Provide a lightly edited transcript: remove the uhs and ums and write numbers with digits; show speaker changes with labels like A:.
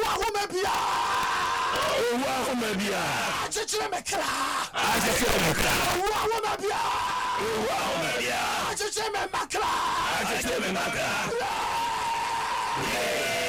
A: ahome bia
B: owa ahome bia
A: achechire mekra
B: owa
A: ahome bia
B: ahome bia
A: achechire me makra
B: achechire me makra